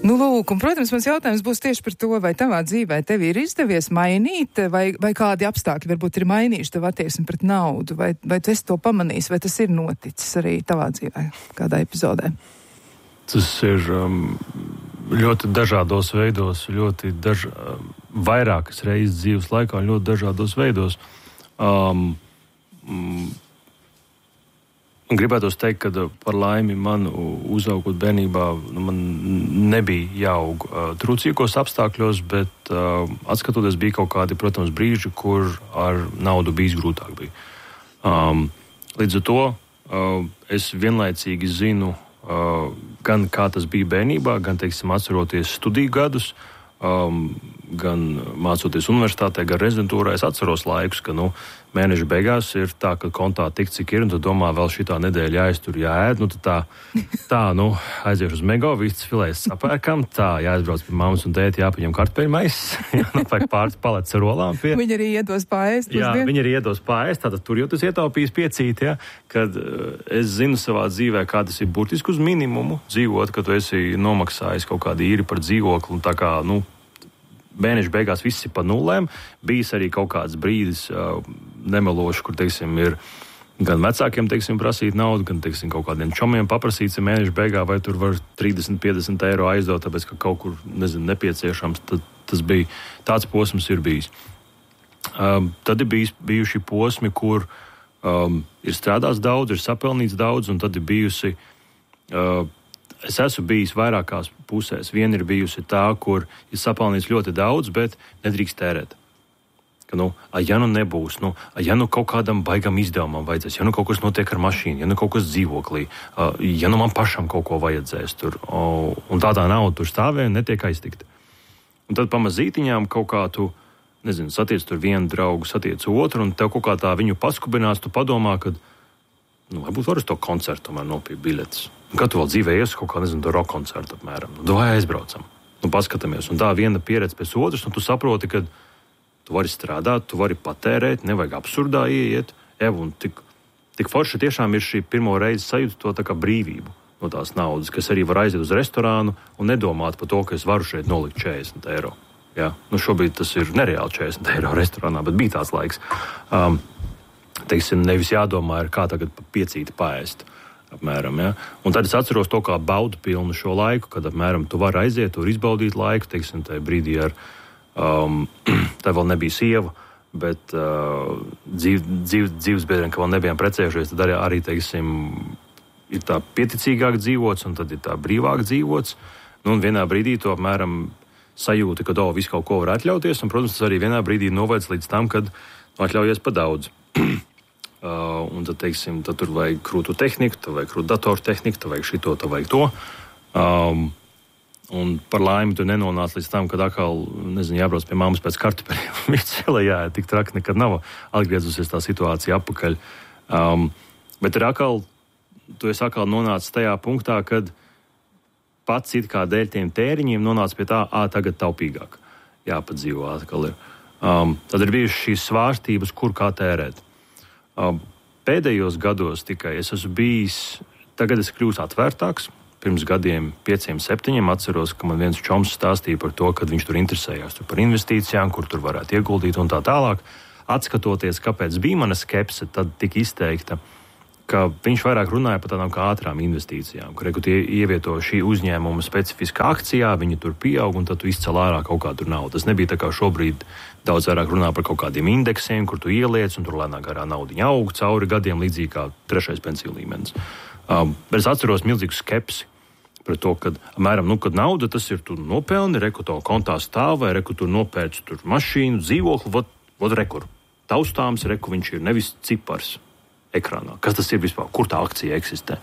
Nu, lūk, un, protams, mans jautājums būs tieši par to, vai tavā dzīvē tev ir izdevies mainīt, vai kādi apstākļi varbūt ir mainījuši tev attieksmi pret naudu, vai tu esi to pamanījis, vai tas ir noticis arī tavā dzīvē, kādā epizodē? Tas ir ļoti dažādos veidos, vairākas reizes dzīves laikā, ļoti dažādos veidos. Gribētos teikt, ka par laimi man uzaugot bērnībā, man nebija jāaug trūcīgos apstākļos, bet atskatoties bija kaut kādi, protams, brīži, kur ar naudu bijis grūtāk bija. Līdz ar to es vienlaicīgi zinu gan kā tas bija bērnībā, gan, teiksim, atceroties studiju gadus, gan mācoties universitātē, gan rezidentūrā, es atceros laikus, ka, mēneša beigās ir tā, ka kontā tik cik ir, un tu domā, vēl šitā nedēļa jāiztur, jāēd, aiziešu uz Megovistas filēs sapērkam, jāizbrauc pie mammas un tēti, jāpaņem kartupeļu maisis, jānopērk pāris paletes ar olām pie. Viņi arī iedos paēst. Jā, viņi arī iedos paēst, tātad tur jau tas ietaupījis piecīt, kad es zinu savā dzīvē, kā tas ir burtiski uz minimumu dzīvot, kad tu esi nomaksājis kaut kādu īri par dzīvokli, un tā kā, mēneša beigās viss ir pa nulēm. Bijis arī kaut kāds brīdis nemeloši, kur, teiksim, ir gan vecākiem, teiksim, prasīt naudu, gan, teiksim, kaut kādiem čomiem paprasīt mēneša beigā, vai tur var 30-50 eiro aizdot, tāpēc, ka kaut kur, nepieciešams. Tad tas bija, tāds posms ir bijis. Tad ir bijuši posmi, kur ir strādāts daudz, ir sapelnīts daudz, un tad ir bijusi... Es esmu bijis vairākās pusēs. Viena ir bijusi tā, kur ir sapelnīts ļoti daudz, bet nedrīkst tērēt. Ka, nebūs, kaut kādam baigam izdevumam vajadzēs, kaut kas notiek ar mašīnu, kaut kas dzīvoklī, man pašam kaut ko vajadzēs tur. Un tādā nauda tur stāvē un netiek aiztikta. Un tad pamazītiņām kaut kā tu, satiec tur vienu draugu, satiec otru, un tev kaut kā tā viņu paskubinās, tu padomā, ka varbūt var uz to koncertu tomēr nopirkt biļetes. Kad tu vēl dzīvē iesi kaut kā, to rock koncertu apmēram. Vai aizbraucam, paskatāmies. Un tā viena pieredze pēc otras, tu saproti, ka tu vari strādāt, tu vari patērēt, nevajag absurdā ieiet. Un tik forši tiešām ir šī pirmo reizi sajūta to tā kā brīvību no tās naudas, kas arī var aiziet uz restorānu un nedomāt par to, ka es varu šeit nolikt 40 eiro. Jā? Šobrīd tas ir nereāli 40 eiro restorānā, bet bija tāds laiks. Nevis jādomā, kā tagad piecīti paēst. Apmēram, ja? Un tad es atceros to kā baudu pilnu šo laiku, kad apmēram tu vari aiziet, tur izbaudīt laiku, tajā brīdī ar, tā vēl nebija sieva, bet dzīves biedriem, ka vēl nebijām precējušies, tad arī ir tā pieticīgāk dzīvots, un tad ir tā brīvāk dzīvots. Un vienā brīdī tu apmēram sajūti, ka visu kaut ko var atļauties, un, protams, tas arī vienā brīdī novēc līdz tam, kad atļaujies pa daudz. Un tad, tad tur vajag krūtu tehniku, tad vajag krūtu datoru tehniku, tad vajag šito, tad vajag to. Un par laimi tu nenonāc līdz tam, kad atkal, jābrauc pie mammas pēc kartupeļiem. Viņa tik traki nekad nav atgriezusies tā situācija atpakaļ. Bet ir tu esi atkal nonācis tajā punktā, kad pats it kā dēļ tiem tēriņiem nonāc pie tā, tagad taupīgāk. Jāpadzīvo atkal ir. Tad ir bijušas šīs svārstības, kur kā tērēt. Pēdējos gados tikai es esmu bijis, tagad es kļūstu atvērtāks. Pirms gadiem 5-7 atceros, ka man viens čoms stāstīja par to, kad viņš tur interesējās par investīcijām, kur tur varētu ieguldīt un tā tālāk. Atskatoties, kāpēc bija mana skepse tad tik izteikta, ka viņš vairāk runāja par tādām kā ātrām investīcijām, kur tie ievieto šī uzņēmuma specifiskā akcijā, viņi tur pieaug un tad tu izcel ārā kaut kā tur naudu. Tas nebija tā kā šobrīd daudz vairāk runā par kaut kādiem indeksiem, kur tu ieliec un tur lēnāk garā naudiņa aug cauri gadiem, līdzīgi kā 3. pensiju līmenis. Bet es atceros milzīgu skepsi par to, ka, apmēram, kad nauda tas ir, tu nopelni, reku to kontā stāv, vai reku tu nopērci tur mašīnu, dzīvokli, vot rekur. Taustāms, reku viņš ir nevis cipars ekrānā. Kas tas ir vispār? Kur tā akcija eksistē?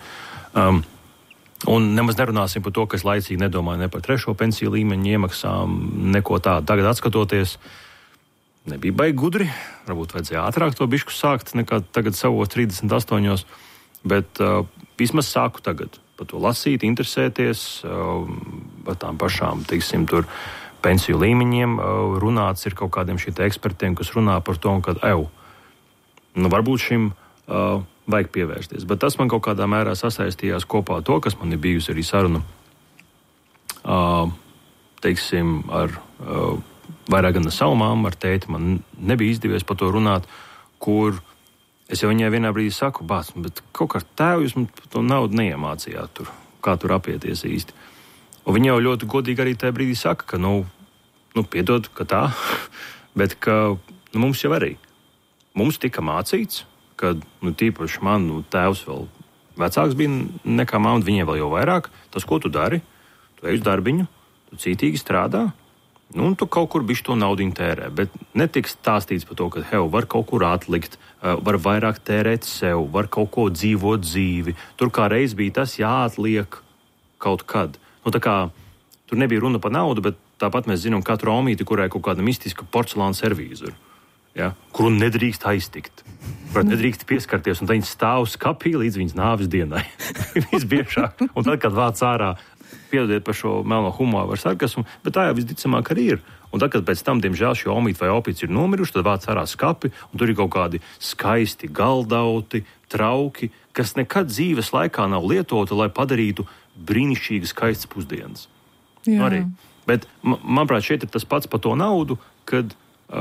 Un nemaz nerunāsim par to, ka es laicīgi nedomāju ne par 3. pensiju līmeņu iemaksām, neko tādu. Tagad atskatoties, nebija baigi gudri, varbūt vajadzēja ātrāk to bišku sākt, nekā tagad savos 38, bet vismaz sāku tagad par to lasīt, interesēties, par tām pašām, tur pensiju līmeņiem runāts ir kaut kādiem šiem ekspertiem, kas runā par to, ka varbūt šim vajag pievērsties. Bet tas man kaut kādā mērā sasaistījās kopā to, kas man ir bijusi arī saruna teiksim, vairāk gan ar savu mammu, ar tēti, man nebija izdevies par to runāt, kur es jau viņai vienā brīdī saku, bāc, bet kaut kā ar tēvu jūs man to naudu neiemācījāt tur, kā tur apieties īsti. Un viņa jau ļoti godīgi arī tajā brīdī saka, ka, piedod, ka tā, bet ka mums jau arī. Mums tika mācīts, ka tīpaši man tēvs vēl vecāks bija nekā mamma, viņiem vēl jau vairāk. Tas, ko tu dari, tu ej uz darbiņu, tu cītīgi strādā, un tu kaut kur bišķi to naudiņu tērē. Bet netiks stāstīts par to, ka var kaut kur atlikt, var vairāk tērēt sev, var kaut ko dzīvot dzīvi. Tur kā reiz bija tas jāatliek kaut kad. Tā kā tur nebija runa par naudu, bet tāpat mēs zinām katru omīti, kurai kaut kāda mistiska porcelāna servīzura, ja, kuru nedrīkst aiztikt. Protams, nedrīkst pieskarties, un tā viņa stāv skapī līdz viņas nāves dienai. Visbiežāk. Un tad, kad vāc ārā, piedodiet par šo melno humoru ar sarkasmu, bet tā jau visticamāk arī ir. Un tad, kad pēc tam, diemžēl, šī omīte vai opīts ir nomiruši, tad vāc ārā skapi, un tur ir kaut kādi skaisti galdauti, trauki, kas nekad dzīves laikā nav lietoti, lai padarītu brīnišķīgi skaistas pusdienas. Arī. Bet, manuprāt, šeit ir tas pats par to naudu, kad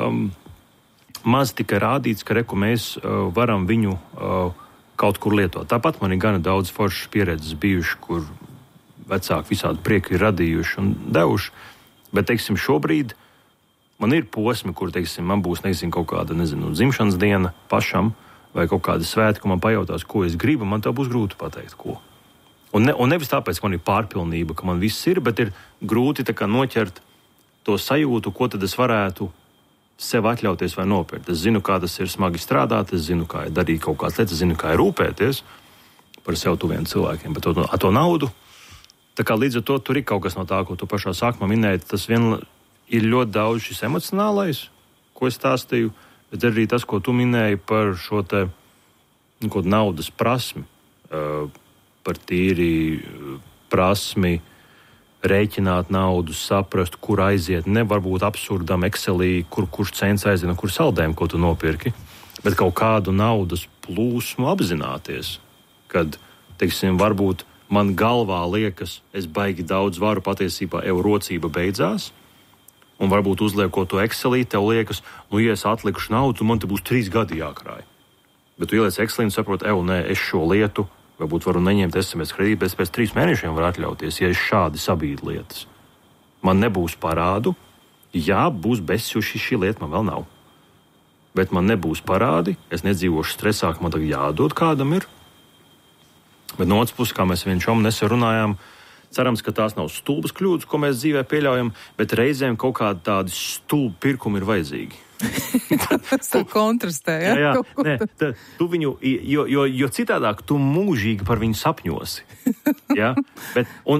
maz tika rādīts, ka mēs varam viņu kaut kur lietot. Tāpat man ir gana daudz foršas pieredzes bijuši, kur vecāki visādi prieku ir radījuši un devuši. Bet, teiksim, šobrīd man ir posmi, kur, teiksim, man būs, kaut kāda, dzimšanas diena pašam vai kaut kāda svētki, ko man pajautās, ko es gribu, man tā būs grūti pateikt, ko. Un nevis tāpēc, ka man ir pārpilnība, ka man viss ir, bet ir grūti tā kā noķert to sajūtu, ko tad es varētu sev atļauties vai nopirkt. Es zinu, kā tas ir smagi strādāt, es zinu, kā ir darīt kaut kādas lietas, es zinu, kā ir rūpēties par sev tuviem cilvēkiem, bet ar to naudu, tā kā līdz ar to tur ir kaut kas no tā, ko tu pašā sākumā minēji, tas vien ir ļoti daudz šis emocionālais, ko es stāstīju, bet arī tas, ko tu minēji par šo te naudas prasmi, par tīri prasmi rēķināt naudu, saprast, kur aiziet, nevar būt absurdam Excelī, kurš cents aiziet un kur saldējumu, ko tu nopirki, bet kaut kādu naudas plūsmu apzināties, kad, teiksim, varbūt man galvā liekas, es baigi daudz varu, patiesībā rocība beidzās, un varbūt uzliekot to Excelī, tev liekas, ja es atlikušu naudu, man te būs 3 gadi jākrāj. Bet tu ieliec Excelī un saproti, es šo lietu varbūt varu neņemt SMS kredītu, bet pēc 3 mēnešiem var atļauties, ja es šādi sabīdu lietas. Man nebūs parādu, būs bezsuši, šī lieta man vēl nav. Bet man nebūs parādi, es nedzīvošu stresā, ka man tagad jādod kādam ir. Bet no otras puses, kā mēs vienšom nesen runājām, cerams, ka tās nav stulbas kļūdas, ko mēs dzīvē pieļaujam, bet reizēm kaut kādi tādi stulbi pirkumi ir vajadzīgi. Tā kontrastē, ja? Jā, tu viņu, jo citādāk tu mūžīgi par viņu sapņosi. Ja? Bet, un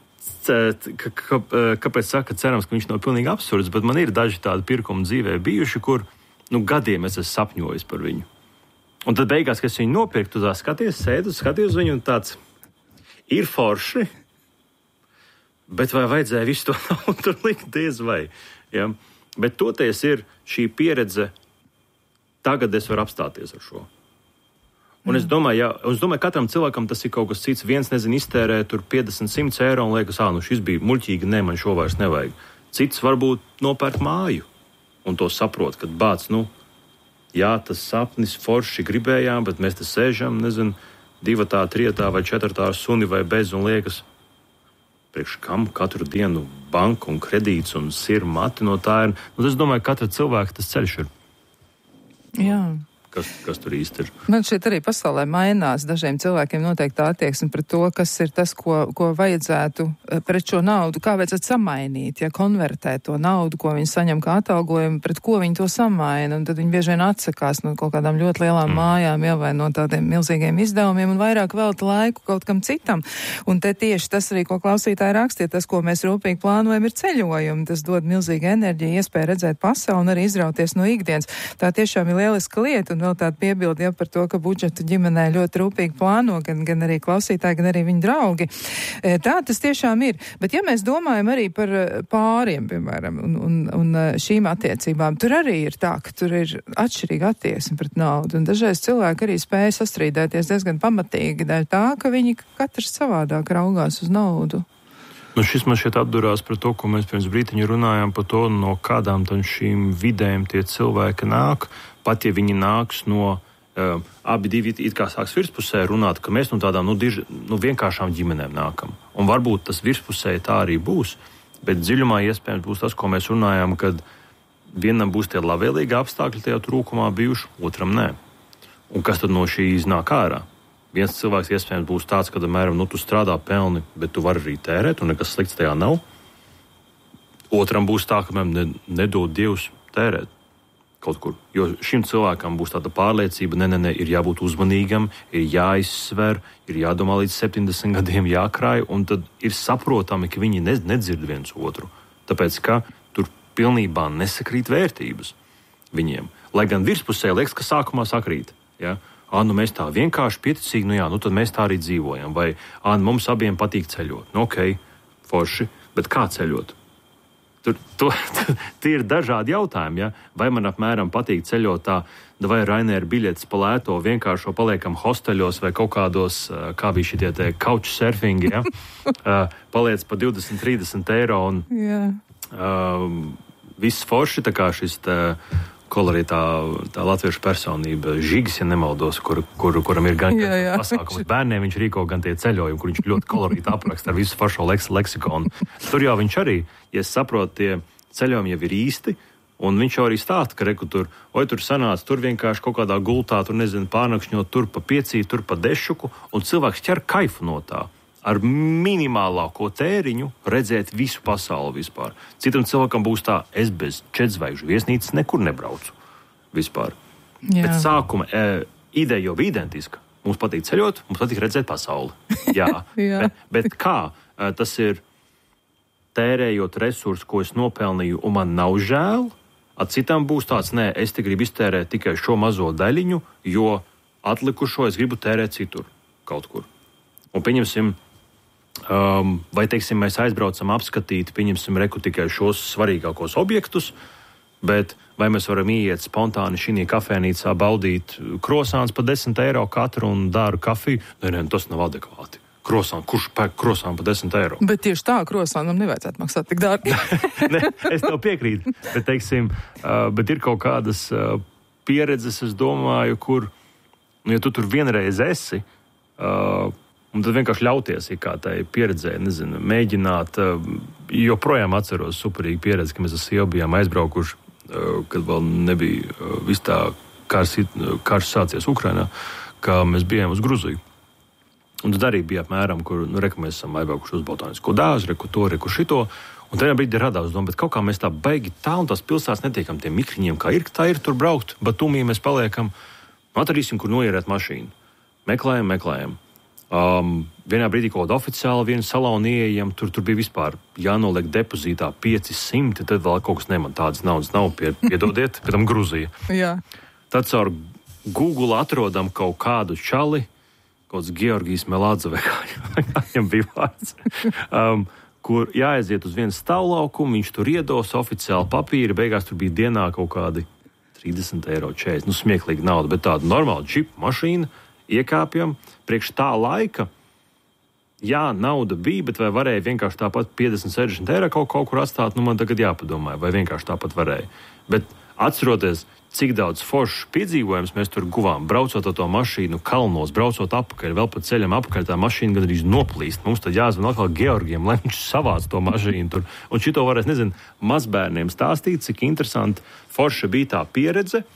kāpēc saka, cerams, ka viņš nav pilnīgi absurds, bet man ir daži tādi pirkumi dzīvē bijuši, kur gadiem es esmu sapņojis par viņu. Un tad beigās, kad es viņu nopirku, tu tā skaties uz viņu un tāds ir forši, bet vai vajadzēja visu to naudu tur likt, diez vai. Ja? Bet toties ir šī pieredze, tagad es varu apstāties ar šo. Un es domāju, katram cilvēkam tas ir kaut kas cits. Viens, iztērē tur 50-100 eiro un liekas, šis bija muļķīgi, man šo vairs nevajag. Cits varbūt nopērk māju un to saprot, kad bāc, tas sapnis forši gribējām, bet mēs te sēžam, 2, 3 vai 4 suni vai bez un liekas, priekš kam katru dienu banka un kredīts un sirmati no tā ir. Es domāju, ka katra cilvēka tas ceļš ir. Jā. Kas tur īsti ir. Man šeit arī pasaulē mainās. Dažiem cilvēkiem noteikti tā attieksme pret to, kas ir tas, ko vajadzētu pret šo naudu, kā vajadzētu samainīt, konvertēt to naudu, ko viņi saņem kā atalgojumu, pret ko viņi to samaina. Un tad viņi bieži vien atsakās no kaut kādām ļoti lielām mājām, vai no tādiem milzīgiem izdevumiem un vairāk velta laiku kaut kam citam. Un te tieši tas arī, ko klausītāji rakstīja, tas, ko mēs rūpīgi plānojam, ir ceļojumi. Tas dod milzīgu enerģiju, iespēju redzēt pasauli un arī izrauties no ikdienas. Tā tiešām ir lieliska lieta. Un vēl tāda piebilde par to, ka budžetu ģimenē ļoti rūpīgi plāno gan arī klausītāji, gan arī viņa draugi. Tā tas tiešām ir. Bet ja mēs domājam arī par pāriem, piemēram, un šīm attiecībām, tur arī ir tā, ka tur ir atšķirīga attieksme pret naudu. Un dažreiz cilvēki arī spēja sastrīdēties diezgan pamatīgi dēļ tā, ka viņi katrs savādāk raugās uz naudu. Šis man šeit atdurās par to, ko mēs pirms brītiņa runājām par to, no kādām šīm vidēm tie cilvēki nāk. Pat ja viņi nāks no abi divi it kā sāks virspusē runāt, ka mēs no tādām vienkāršām ģimenēm nākam. Un varbūt tas virspusē tā arī būs, bet dziļumā iespējams būs tas, ko mēs runājām, kad vienam būs tie labvēlīgi apstākļi tajā trūkumā bijuši, otram nē. Un kas tad no šī iznāk ārā? Viens cilvēks iespējams būs tāds, ka, mēram, tu strādā pelni, bet tu vari arī tērēt, un nekas slikts tajā nav. Otram būs tā, ka nedod Dievs tērēt kaut kur. Jo šim cilvēkam būs tāda pārliecība, ir jābūt uzmanīgam, ir jāizsver, ir jādomā līdz 70 gadiem jākrāj, un tad ir saprotami, ka viņi nedzird viens otru. Tāpēc, ka tur pilnībā nesakrīt vērtības viņiem. Lai gan virspusē liekas, ka sākumā sakrīt, ja? Mēs tā vienkārši pieticīgi, tad mēs tā arī dzīvojam. Vai mums abiem patīk ceļot. Ok, forši, bet kā ceļot? Tie ir dažādi jautājumi. Ja? Vai man apmēram patīk ceļot tā, vai Rainēra biļetes pa lēto vienkāršo paliekam hosteļos vai kaut kādos, kā bija šitie te couchsurfingi, ja? Paliec pa 20-30 eiro un viss forši, tā kā šis kolorītā latviešu personība Žigs, ja nemaldos, kuram ir gan pasākums bērniem, viņš rīko gan tie ceļojumi, kur viņš ļoti kolorīti apraksta ar visu foršo leksikonu. Tur jau viņš arī, ja es saprotu, tie ceļojumi jau ir īsti, un viņš jau arī stāsta, ka tur sanāca, tur vienkārši kaut kādā gultā, tur pārnakšņot, tur pa piecīt, tur pa dešuku, un cilvēks ķer kaifu no tā. Ar minimālāko tēriņu redzēt visu pasauli vispār. Citam cilvēkam būs tā, es bez 4-zvaigžņu viesnīcas nekur nebraucu vispār. Jā. Bet sākuma ideja jau bija identiska. Mums patīk ceļot, mums patīk redzēt pasauli. Jā. Jā. Bet kā tas ir tērējot resursus, ko es nopelnīju, un man nav žēl? Citam būs tāds, es te gribu iztērēt tikai šo mazo daļiņu, jo atlikušo es gribu tērēt citur kaut kur. Un pieņemsim, vai, teiksim, mēs aizbraucam apskatīt, pieņemsim tikai šos svarīgākos objektus, bet vai mēs varam iet spontāni šī kafēnīcā baudīt krosāns pa 10 eiro katru un dāru kafiju? Nē, tas nav adekvāti. Kurš pērk krosānu pa 10 eiro? Bet tieši tā krosānam nevajadzētu maksāt tik dārgi. Ne, es tev piekrītu, bet, teiksim, bet ir kaut kādas pieredzes, es domāju, kur, ja tu tur vienreiz esi, un tad vienkārši ļauties, kā tai pieredzē, mēģināt, joprojām atceros superīgu pieredzi, ka mēs ar sievu bijām aizbraukuši, kad vēl nebija viss tā karš sācies Ukrainā, kā mēs bijām uz Gruziju. Un tad arī bija apmēram, kur, mēs esam aizbraukuši uz botānisko dārzu, reku to, reku šito, un tajā brīdī radās doma, bet kaut kā mēs tā baigi tā un tās pilsētas netiekam tiem mikriņiem, kā ir, tā ir tur braukt, Batumī mēs paliekam, atradīsim, kur noierēt mašīnu. Meklējam. Vienā brīdī kaut kāda oficiāla viena salona ieejam, tur bija vispār jānoliek depozītā 500, tad vēl kaut kas man tādas naudas nav, piedodiet, pēc tam Gruzija. Jā. Tad caur Google atrodam kaut kādu čali, kaut kāds Georgijs Melādze, vai kā viņam bija vārds, kur jāaiziet uz vienu stāvlaukumu, viņš tur iedos oficiāli papīri, beigās tur bija dienā kaut kādi 30 eiro 40, smieklīgi nauda, bet tāda normāla džipa mašīna, iekāpjam, priekš tā laika, jā, nauda bija, bet vai varēja vienkārši tāpat 50-60 eiro kaut kur atstāt, man tagad jāpadomāja, vai vienkārši tāpat varēja. Bet atceroties, cik daudz foršs piedzīvojums mēs tur guvām, braucot ar to mašīnu kalnos, braucot apakaļ, vēl pa ceļam apakaļ, tā mašīna gan arī noplīst. Mums tad jāzvan atkal Georgiem, lai viņš savāc to mašīnu tur. Un šito varēs, mazbērniem stāstīt, cik interesanti forša bija tā pieredze.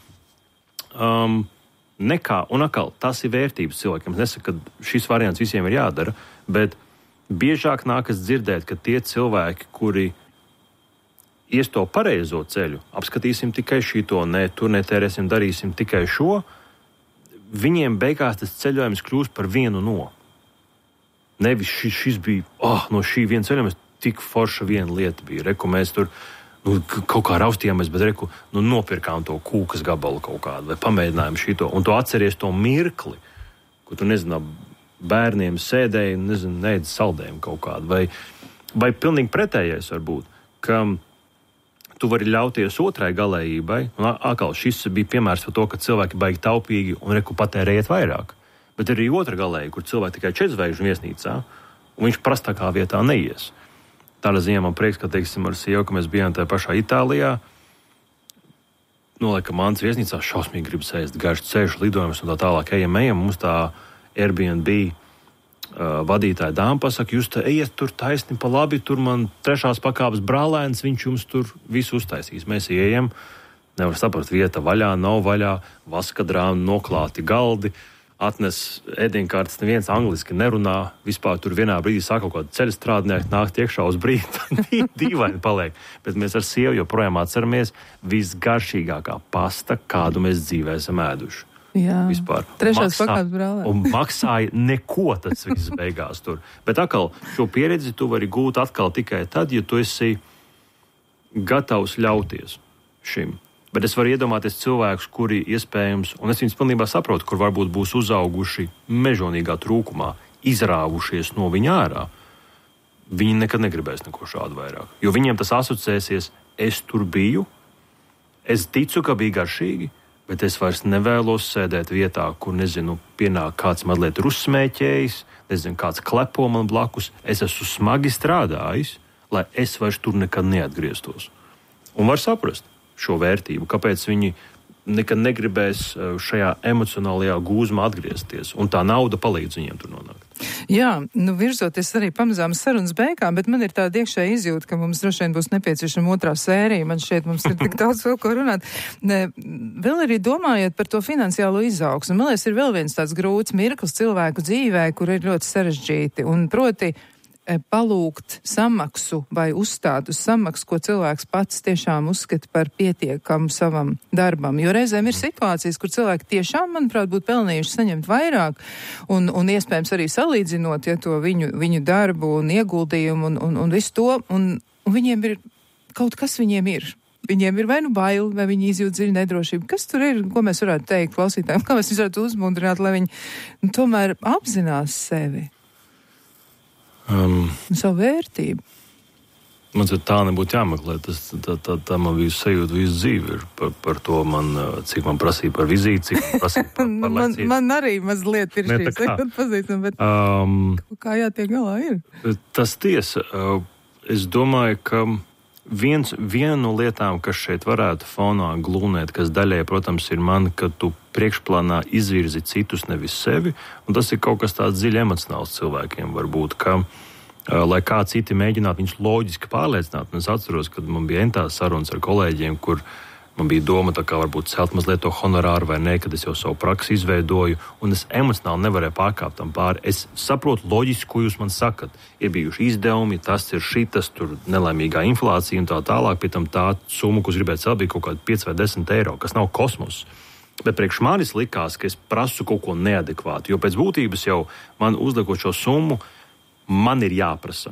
Un atkal, tas ir vērtības cilvēkiem. Es nesaku, ka šis variants visiem ir jādara, bet biežāk nākas dzirdēt, ka tie cilvēki, kuri ies to pareizo ceļu, apskatīsim tikai šito, tur netērēsim, darīsim tikai šo, viņiem beigās tas ceļojums kļūst par vienu no. Nevis šis bija, no šī viena ceļojuma tik forša viena lieta bija. Reku mēs tur kaut kā raustījāmies, bet nopirkām to kūkas gabalu kaut kādu, vai pamēģinājām šito, un tu atceries to mirkli, ko tu bērniem sēdēji, ēd saldējumu kaut kādu, vai pilnīgi pretējais varbūt, ka tu vari ļauties otrai galējībai, un atkal šis bija piemērs par to, ka cilvēki baigi taupīgi un patērējiet vairāk, bet arī otra galēja, kur cilvēki tikai 4-zvaigžņu viesnīcā, un viņš prastākā vietā neies. Tādā ziņā man prieks, ka, teiksim, ar sievu, ka mēs bijām tajā pašā Itālijā, noliekam mantas viesnīcā, šausmīgi gribas ēst, garš ceļš, lidojums un tā tālāk, ejam, mums tā Airbnb vadītāja dāma pasaka, jūs te ejiet tur taisni pa labi, tur man 3. pakāpes brālēns, viņš jums tur visu uztaisīs. Mēs ejam, nevar saprast, vieta vaļā, nav vaļā, vaskadrām noklāti galdi, atnes ēdienkārtas, neviens angliski nerunā, vispār tur vienā brīdī sāk kaut kāda ceļa strādnieki nākt iekšā uz brīdi, dīvaini paliek. Bet mēs ar sievu joprojām atceramies visgaršīgākā pasta, kādu mēs dzīvē esam ēduši. Jā, vispār. 3. pakāpes brālē. Un maksāja neko tas viss beigās tur. Bet atkal, šo pieredzi tu vari gūt atkal tikai tad, ja tu esi gatavs ļauties šim. Bet es varu iedomāties cilvēkus, kuri iespējams, un es viņus pilnībā saprotu, kur varbūt būs uzauguši mežonīgā trūkumā, izrāvušies no viņa ārā. Viņi nekad negribēs neko šādu vairāk. Jo viņiem tas asociēsies, es tur biju, es ticu, ka bija garšīgi, bet es vairs nevēlos sēdēt vietā, kur, nezinu, pienāk kāds mazliet uzsmēķējis, nezinu, kāds klepo man blakus. Es esmu smagi strādājis, lai es vairs tur nekad neatgrieztos. Un var saprast šo vērtību, kāpēc viņi nekad negribēs šajā emocionālajā gūzmā atgriezties. Un tā nauda palīdz viņiem tur nonākt. Jā, virzoties arī pamazām sarunas beigām, bet man ir tāda iekšēja izjūta, ka mums droši vien būs nepieciešama 2. sērija. Man šķiet, mums ir tik daudz vēl ko runāt. Vēl arī domājot par to finansiālo izaugsmu. Man liekas, ir vēl viens tāds grūts mirklis cilvēku dzīvē, kur ir ļoti sarežģīti. Un proti palūgt samaksu vai uzstāt uz samaksu, ko cilvēks pats tiešām uzskata par pietiekamu savam darbam. Jo reizēm ir situācijas, kur cilvēki tiešām, manuprāt, būtu pelnījuši saņemt vairāk un iespējams arī salīdzinot, ja to viņu darbu un ieguldījumu un visu to, un viņiem ir kaut kas viņiem ir. Viņiem ir vai nu baili, vai viņi izjūt dziļu nedrošību. Kas tur ir, ko mēs varētu teikt klausītājiem? Kā mēs varētu uzmundrināt, lai viņi tomēr apzinās sevi? Savu vērtību. Man tā nebūtu jāmeklē. Tā man bija sajūta visu dzīvi. Par to cik man prasīja par vizīti, cik man prasīja par lekciju. man arī mazliet ir šīs pazīstama, bet kā jātiek galā ir? Tas tiesa. Es domāju, ka viena no lietām, kas šeit varētu fonā glūnēt, kas daļai, protams, ir man, ka tu priekšplānā izvirzi citus, nevis sevi, un tas ir kaut kas tāds dziļi emocionāls cilvēkiem varbūt, ka, lai kā citi mēģinātu viņus loģiski pārliecināt, un es atceros, kad man bija entās sarunas ar kolēģiem, kur man bija doma tā kā varbūt celt mazliet to honorāru vai ne, kad es jau savu praksi izveidoju, un es emocionāli nevarēju pārkāpt tam pāri. Es saprotu loģiski, ko jūs man sakat. Ir bijuši izdevumi, tas ir šitas, tur nelaimīgā inflācija un tā tālāk, pie tam tā summa, ko es gribētu celt, bija kaut kāda 5 vai 10 eiro, kas nav kosmos. Bet priekš manis likās, ka es prasu kaut ko neadekvātu, jo pēc būtības jau man uzliekot šo summu, man ir jāprasa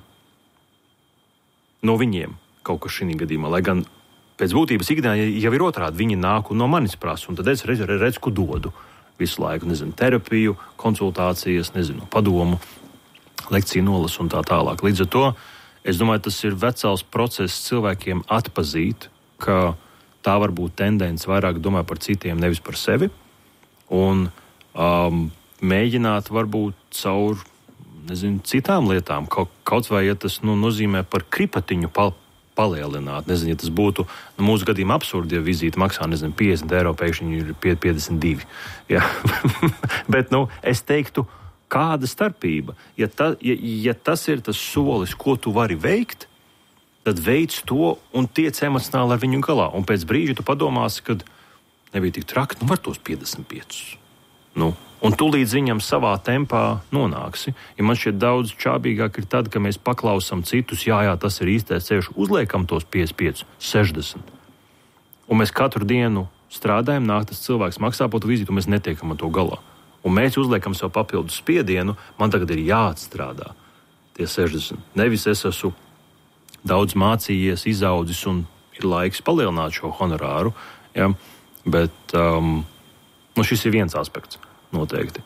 no viņiem kaut kas šī gadījumā, lai gan pēc būtības ikdienā jau ir otrādi. Viņi nāk un no manis prasa, un tad es redzu, ko dodu visu laiku. Nezinu, terapiju, konsultācijas, nezinu, padomu, lekciju nolasu un tā tālāk. Līdz ar to, es domāju, tas ir vesels process cilvēkiem atpazīt, ka tā var būt tendence vairāk domāt par citiem, nevis par sevi, un mēģināt varbūt caur, nezinu, citām lietām, kaut vai, ja tas nozīmē par kripatiņu palielināt. Nezinu, ja tas būtu mūsu gadījumā absurdi, ja vizīte maksā, nezinu, 50 eiro, pēkšņi ir 52. Ja. Bet, es teiktu, kāda starpība? Ja tas ir tas solis, ko tu vari veikt, tad veic to un tiec emocionāli ar viņu galā. Un pēc brīža tu padomāsi, kad nebija tik traki, var tos 55. Un tu līdz viņam savā tempā nonāksi. Ja man šķiet daudz čābīgāk ir tad, ka mēs paklausam citus, jā, tas ir īstais ceļš, uzliekam tos 55, 60. Un mēs katru dienu strādājam, nāk tas cilvēks maksā par to vizīti, un mēs netiekam ar to galā. Un mēs uzliekam sev papildus spiedienu, man tagad ir jāatstrādā tie 60. Nevis es esmu daudz mācījies, izaudzis, un ir laiks palielināt šo honorāru, ja? Bet šis ir viens aspekts. Noteikti.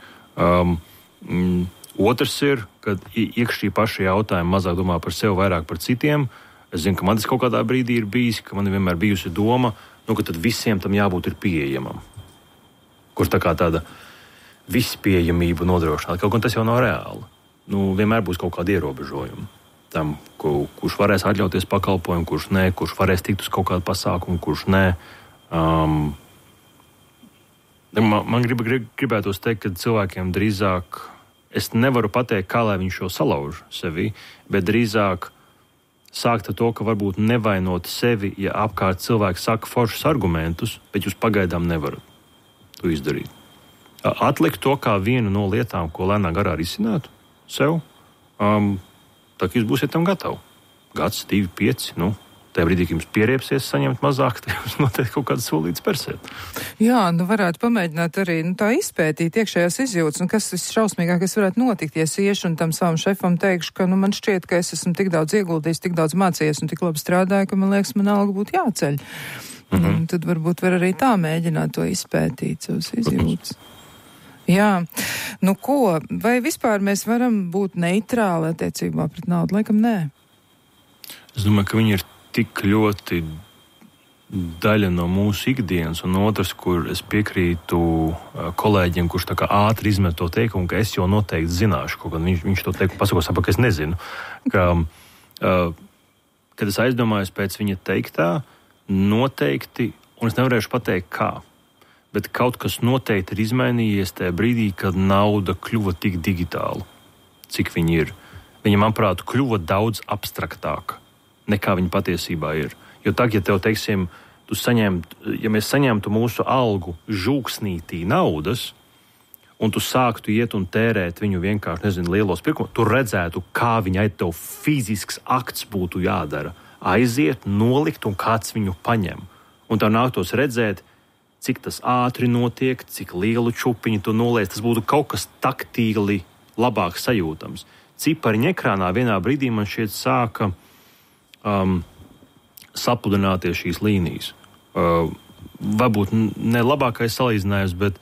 Otrs ir, kad iekš šī paša jautājuma mazāk domā par sevi, vairāk par citiem. Es zinu, ka man tas kaut kādā brīdī ir bijis, ka man ir vienmēr bijusi doma, ka tad visiem tam jābūt ir pieejamam. Kur tā kā tāda vispieejamība nodrošināt. Kaut gan tas jau nav reāli. Vienmēr būs kaut kādi ierobežojumi. tam, kurš varēs atļauties pakalpojumu, kurš nē, kurš varēs tikt uz kaut kādu pasākumu, kurš nē. Man gribētos teikt, ka cilvēkiem drīzāk, es nevaru pateikt, kā lai viņš šo salauž sevi, bet drīzāk sākt ar to, ka varbūt nevainot sevi, ja apkārt cilvēki saka foršus argumentus, bet jūs pagaidām nevarat to izdarīt. Atlikt to kā vienu no lietām, ko lēnā garā risinātu sev, tā kā jūs būsiet tam gatavi. Gads, 2, 5, tajā brīdī, kad jums pieriepsies saņemt mazāk, tad jūs noteikti kaut kādas solītas persēt. Jā, varētu pamēģināt arī tā izpētīt iekšējās izjūtas, kas visšausmīgākais varētu notikt, ja es iešu un tam savam šefam teikšu, ka man šķiet, ka es esmu tik daudz ieguldījis, tik daudz mācījies un tik labi strādāju, ka man liekas, man alga būtu jāceļ. Tad varbūt var arī tā mēģināt to izpētīt, savas izjūtas. Jā, ko, vai vispār mēs varam būt neitrāli attiecībā pret naudu? Laikam nē. Es domāju, ka viņi ir tik ļoti daļa no mūsu ikdienas, un otrs, kur es piekrītu kolēģiem, kurš tā kā ātri izmet to teikumu, ka es jau noteikti zināšu, kaut gan viņš to teikumu pasakos, ka es nezinu, ka, kad es aizdomājos pēc viņa teiktā, noteikti, un es nevarēšu pateikt kā, bet kaut kas noteikti ir izmainījies tajā brīdī, kad nauda kļuva tik digitāla, cik viņa ir. Viņa, manuprāt, kļuva daudz abstraktāka nekā viņa patiesībā ir. Jo tagad, ja tev, teiksim, ja mēs saņemtu mūsu algu žūksnītī naudas, un tu sāktu iet un tērēt viņu vienkārši, lielos pirkumos, tu redzētu, kā viņai tev fizisks akts būtu jādara. Aiziet, nolikt, un kāds viņu paņem. Un tev nāktos redzēt, cik tas ātri notiek, cik lielu čupiņu tu noliec. Tas būtu kaut kas taktīli labāk sajūtams. Cipariņa ekrānā vienā brīdī man šķiet sāka sapludināties šīs līnijas. Varbūt ne labākais salīdzinājums, bet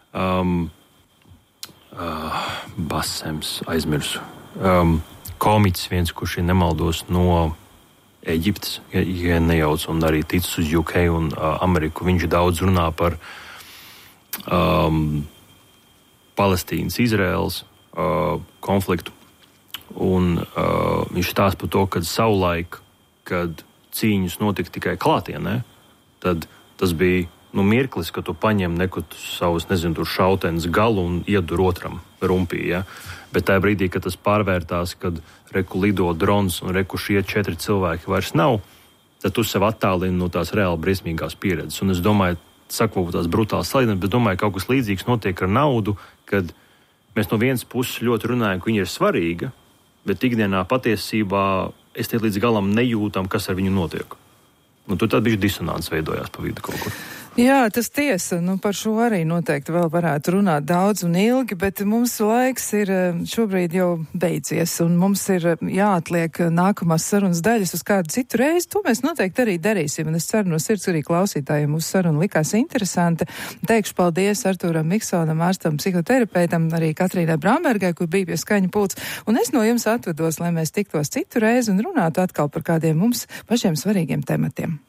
Basems aizmirsu. Komiķis viens, kurš ir nemaldos no Eģiptes, ja nejauc, un arī ticis uz UK un Ameriku. Viņš daudz runā par Palestīnas, Izraēlas konfliktu. Un viņš stāsta par to, ka savulaik, kad cīņas notika tikai klātienē, tad tas bija mirklis, ka tu paņem savus, tur šautenes galu un iedur otram rumpī, ja? Bet tajā brīdī, kad tas pārvērtās, kad reku lido drons un reku šie 4 cilvēki vairs nav, tad tu sev attālini no tās reāli briesmīgās pieredzes. Un es domāju, saku tās brutālas salīdzinājums, bet domāju, ka kaut kas līdzīgs notiek ar naudu, kad mēs no vienas puses ļoti runājam, ka viņa ir svarīga, bet ikdienā patiesībā es te līdz galam nejūtam, kas ar viņu notiek. Tur tad bišķi disonants veidojās pa vidu kaut kur. Jā, tas tiesa. Par šo arī noteikti vēl varētu runāt daudz un ilgi, bet mums laiks ir šobrīd jau beidzies, un mums ir jāatliek nākamās sarunas daļas uz kādu citu reizi. To mēs noteikti arī darīsim, un es ceru no sirds arī klausītājiem mūsu saruna likās interesanta. Teikšu paldies Artūram Miksonam, ārstam, psihoterapeitam, arī Katrīnai Brambergai, kur bija pie skaņa pults, un es no jums atvedos, lai mēs tiktos citu reizi un runātu atkal par kādiem mums pašiem svarīgiem tematiem.